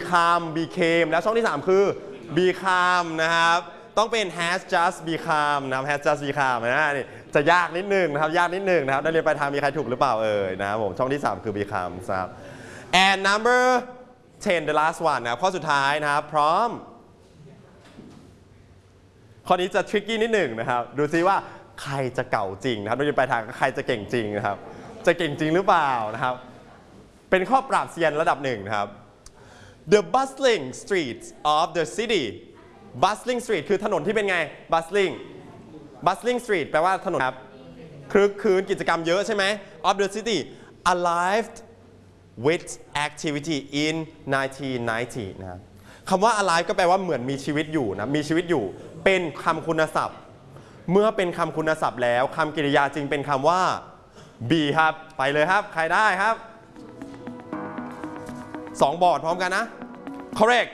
become became แล้วช่องที่3คือ become นะครับต้องเป็น has just become นะครับ has just become นะนี่จะยากนิดนึงนะครับยากนิดนึงนะครับนักเรียนปลายทางมีใครถูกหรือเปล่านะครับผมช่องที่3คือ become ครับ and number 10 the last one นะครับข้อสุดท้ายนะครับพร้อมข้อนี้จะ tricky นิดหนึ่งนะครับดูซิว่าใครจะเก่าจริงนะครับนักเรียนปลายทางใครจะเก่งจริงนะครับจะเก่งจริงหรือเปล่านะครับเป็นข้อปราบเซียนระดับ1นะครับ The bustling streets of the city bustling street คือถนนที่เป็นไง bustling street แปลว่าถนนครับคลึกครื้นกิจกรรมเยอะใช่ไหม of the city alive with activity in 1990 นะครับคำว่า alive ก็แปลว่าเหมือนมีชีวิตอยู่นะมีชีวิตอยู่เป็นคำคุณศัพท์เมื่อเป็นคำคุณศัพท์แล้วคำกริยาจึงเป็นคำว่า be ครับไปเลยครับใครได้ครับ2 บอร์ดพร้อมกันนะ correct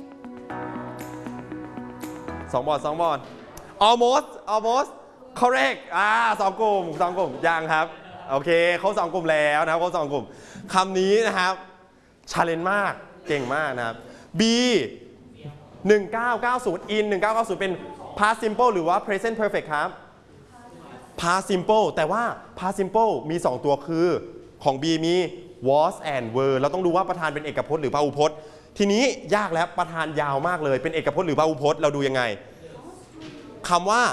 2 บอร์ดalmost correct 2 กลุ่มยังครับโอเคเขา2 กลุ่มแล้วนะครับเขา2 กลุ่มคำนี้นะครับ challenge มากเก่งมากนะครับ B 1990 in 1990เป็น past simple หรือว่า present perfect ครับ past simple แต่ว่า past simple มี 2 ตัวคือของ B มี was and were เราต้องดูว่าประธานเป็นเอกพจน์หรือพหูพจน์ทีนี้ยากแล้วประธานยาวมากเลยเป็นเอกพจน์หรือพหูพจน์เราดูยังไงคำว่า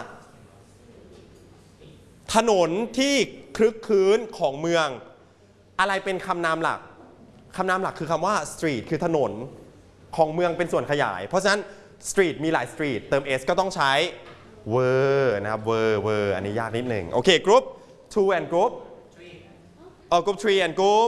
ถนนที่คลึกครื้นของเมืองอะไรเป็นคำนามหลักคือคำว่า street คือถนนของเมืองเป็นส่วนขยายเพราะฉะนั้น street มีหลาย street เติม s ก็ต้องใช้ were นะครับ were อันนี้ยากนิดหนึ่งโอเค group 2 and group group 3 and group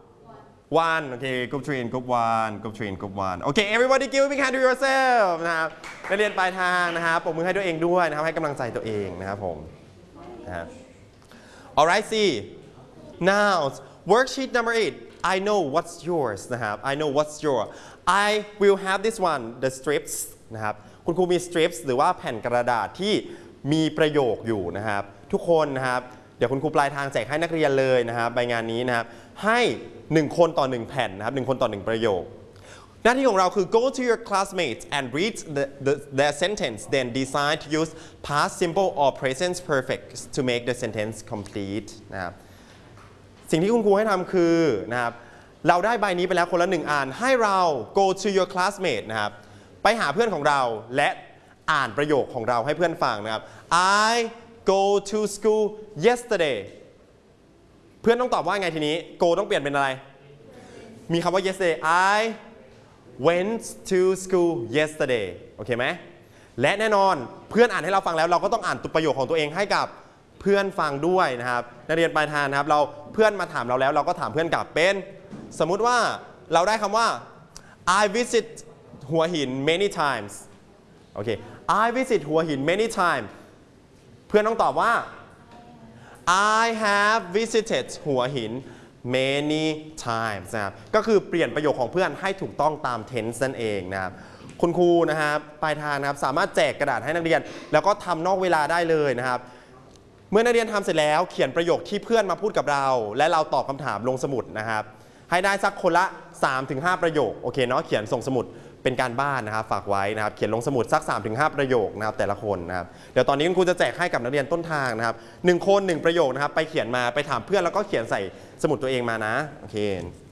1โอเค group 3 and group 1 group 3 and group 1โอเค everybody give a big hand to yourself นะครับนักเรียนปลายทางนะครับปรบมือให้ตัวเองด้วยนะครับให้กำลังใจตัวเองนะครับผมนะครับ alright see now worksheet number 8 I know what's yours นะครับ I know what's yours I will have this one the strips นะครับคุณครูมี strips หรือว่าแผ่นกระดาษที่มีประโยคอยู่นะครับทุกคนนะครับเดี๋ยวคุณครูปลายทางแจกให้นักเรียนเลยนะครับใบงานนี้นะครับให้1 คนต่อ 1 แผ่นนะครับ1 คนต่อ 1 ประโยคหน้าที่ของเราคือ go to your classmates and read the sentence then decide to use past simple or present perfect to make the sentence complete นะครับสิ่งที่คุณครูให้ทำคือนะครับเราได้ใบนี้ไปแล้วคนละ1 อันให้เรา go to your classmate นะครับไปหาเพื่อนของเราและอ่านประโยคของเราให้เพื่อนฟังนะครับ I go to school yesterday เพื่อนต้องตอบว่าไงทีนี้ go ต้องเปลี่ยนเป็นอะไรมีคำว่า yesterday I went to school yesterday โอเคไหมและแน่นอนเพื่อนอ่านให้เราฟังแล้วเราก็ต้องอ่านประโยคของตัวเองให้กับเพื่อนฟังด้วยนะครับนักเรียนปลายทางนะครับเราเพื่อนมาถามเราแล้วเราก็ถามเพื่อนกลับเป็นสมมุติว่าเราได้คำว่า I visit หัวหิน many times โอเค I visit หัวหิน many times เพื่อนต้องตอบว่า I have visited หัวหิน many times นะครับก็คือเปลี่ยนประโยคของเพื่อนให้ถูกต้องตาม tense นั่นเองนะครับคุณครูนะครับปลายทางนะครับสามารถแจกกระดาษให้นักเรียนแล้วก็ทำนอกเวลาได้เลยนะครับเมื่อนักเรียนทำเสร็จแล้วเขียนประโยคที่เพื่อนมาพูดกับเราและเราตอบคำถามลงสมุดนะครับให้ได้สักคนละ 3-5 ประโยคโอเคเนาะเขียนส่งสมุดเป็นการบ้านนะครับฝากไว้นะครับเขียนลงสมุดสัก 3-5 ประโยคนะครับแต่ละคนนะครับเดี๋ยวตอนนี้คุณครูจะแจกให้กับนักเรียนต้นทางนะครับ1 คน 1 ประโยคนะครับไปเขียนมาไปถามเพื่อนแล้วก็เขียนใส่สมุดตัวเองมานะโอเค